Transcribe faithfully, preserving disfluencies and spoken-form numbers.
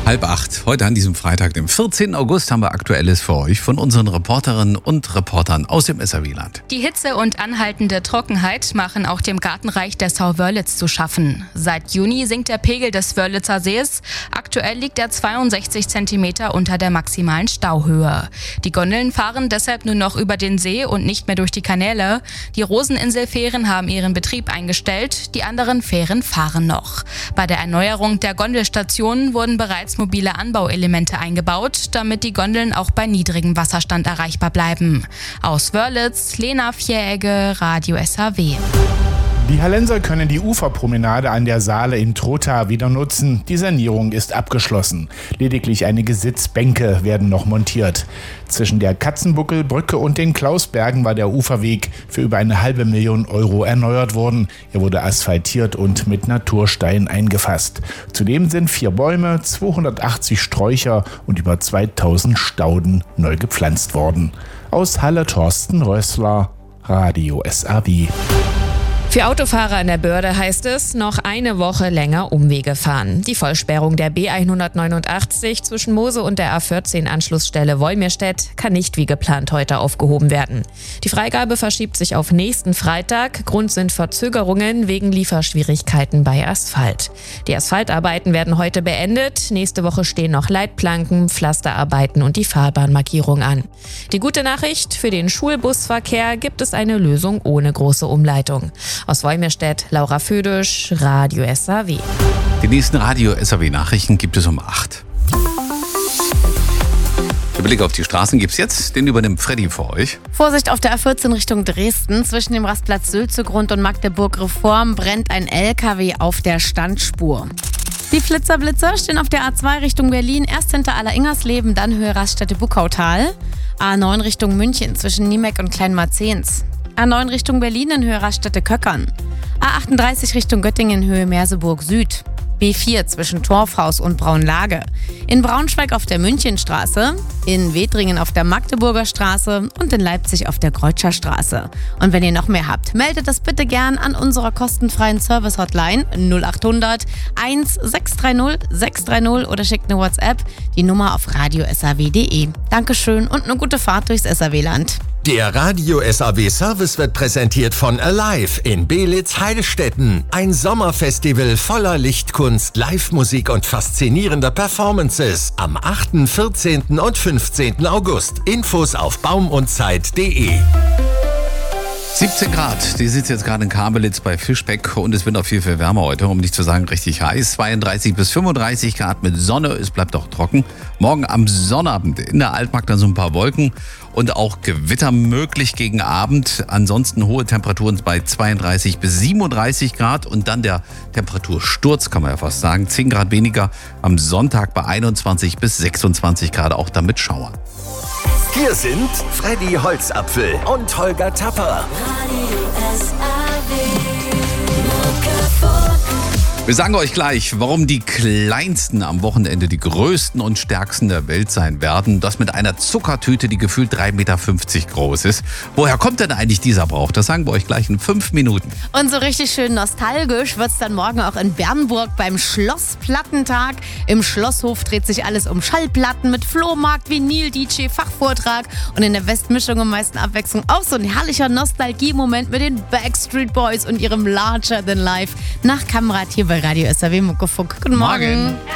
Halb acht. Heute an diesem Freitag, dem vierzehnten August, haben wir Aktuelles für euch von unseren Reporterinnen und Reportern aus dem S R W-Land. Die Hitze und anhaltende Trockenheit machen auch dem Gartenreich der Sau-Wörlitz zu schaffen. Seit Juni sinkt der Pegel des Wörlitzer Sees. Aktuell liegt er zweiundsechzig Zentimeter unter der maximalen Stauhöhe. Die Gondeln fahren deshalb nur noch über den See und nicht mehr durch die Kanäle. Die Roseninselfähren haben ihren Betrieb eingestellt, die anderen Fähren fahren noch. Bei der Erneuerung der Gondelstationen wurden bereits mobile Anbauelemente eingebaut, damit die Gondeln auch bei niedrigem Wasserstand erreichbar bleiben. Aus Wörlitz, Lena Vieregge, Radio S R W. Die Hallenser können die Uferpromenade an der Saale in Trotha wieder nutzen. Die Sanierung ist abgeschlossen. Lediglich einige Sitzbänke werden noch montiert. Zwischen der Katzenbuckelbrücke und den Klausbergen war der Uferweg für über eine halbe Million Euro erneuert worden. Er wurde asphaltiert und mit Naturstein eingefasst. Zudem sind vier Bäume, zweihundertachtzig Sträucher und über zweitausend Stauden neu gepflanzt worden. Aus Halle Thorsten Rössler, Radio S R W. Für Autofahrer an der Börde heißt es, noch eine Woche länger Umwege fahren. Die Vollsperrung der B hundertneunundachtzig zwischen Mose und der A vierzehn Anschlussstelle Wolmirstedt kann nicht wie geplant heute aufgehoben werden. Die Freigabe verschiebt sich auf nächsten Freitag. Grund sind Verzögerungen wegen Lieferschwierigkeiten bei Asphalt. Die Asphaltarbeiten werden heute beendet. Nächste Woche stehen noch Leitplanken, Pflasterarbeiten und die Fahrbahnmarkierung an. Die gute Nachricht, für den Schulbusverkehr gibt es eine Lösung ohne große Umleitung. Aus Wolmirstedt, Laura Födisch, Radio S R W. Die nächsten Radio S R W-Nachrichten gibt es um acht. Der Blick auf die Straßen gibt's jetzt, den übernimmt Freddy für euch. Vorsicht auf der A vierzehn Richtung Dresden. Zwischen dem Rastplatz Sülzegrund und Magdeburg Reform brennt ein L K W auf der Standspur. Die Flitzerblitzer stehen auf der A zwei Richtung Berlin, erst hinter Aller-Ingersleben, dann Höhe Raststätte Buckautal. A neun Richtung München zwischen Niemek und Kleinmarzens. A neun Richtung Berlin in Höhe Raststätte Köckern. A achtunddreißig Richtung Göttingen in Höhe Merseburg Süd. B vier zwischen Torfhaus und Braunlage. In Braunschweig auf der Münchenstraße, in Wedringen auf der Magdeburger Straße und in Leipzig auf der Kreutscher Straße. Und wenn ihr noch mehr habt, meldet das bitte gern an unserer kostenfreien Service-Hotline null achthundert eins sechs drei null sechs drei null oder schickt eine WhatsApp, die Nummer auf radio s r w punkt d e. Dankeschön und eine gute Fahrt durchs S R W-Land. Der Radio S R W Service wird präsentiert von Alive in Beelitz-Heilstätten. Ein Sommerfestival voller Lichtkunst, Live-Musik und faszinierender Performances. Am achten, vierzehnten und fünfzehnten August. Infos auf baumundzeit punkt d e. siebzehn Grad, die sitzt jetzt gerade in Kabelitz bei Fischbeck und es wird auch viel, viel wärmer heute, um nicht zu sagen richtig heiß. zweiunddreißig bis fünfunddreißig Grad mit Sonne, es bleibt auch trocken. Morgen am Sonnabend in der Altmark dann so ein paar Wolken und auch Gewitter möglich gegen Abend. Ansonsten hohe Temperaturen bei zweiunddreißig bis siebenunddreißig Grad und dann der Temperatursturz, kann man ja fast sagen. zehn Grad weniger am Sonntag bei einundzwanzig bis sechsundzwanzig Grad, auch dann mit Schauern. Hier sind Freddy Holzapfel und Holger Tapper. Wir sagen euch gleich, warum die Kleinsten am Wochenende die Größten und Stärksten der Welt sein werden. Das mit einer Zuckertüte, die gefühlt drei Meter fünfzig groß ist. Woher kommt denn eigentlich dieser Brauch? Das sagen wir euch gleich in fünf Minuten. Und so richtig schön nostalgisch wird's dann morgen auch in Bernburg beim Schlossplattentag. Im Schlosshof dreht sich alles um Schallplatten mit Flohmarkt, Vinyl, D J, Fachvortrag und in der Westmischung am meisten Abwechslung auch so ein herrlicher Nostalgie-Moment mit den Backstreet Boys und ihrem Larger Than Life nach Kamrat hier bei Radio S R W Muckefuck. Guten Morgen. Morgen.